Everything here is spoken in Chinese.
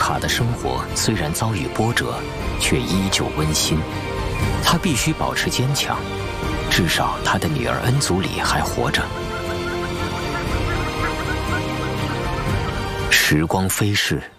卡的生活虽然遭遇波折，却依旧温馨。他必须保持坚强，至少他的女儿恩祖里还活着。时光飞逝。